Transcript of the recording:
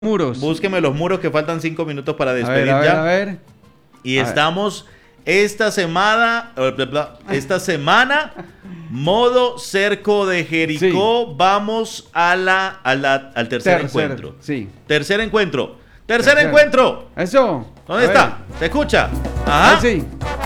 muros. Búsqueme los muros que faltan 5 minutos para A despedir ver, a ver, ya. a ver. Y A ver. estamos esta semana, modo cerco de Jericó. Sí. Vamos al tercer encuentro. Sí. Tercer encuentro. Tercer encuentro. Eso. ¿Dónde A está? ver. ¿Se escucha? Ahí Ajá. sí.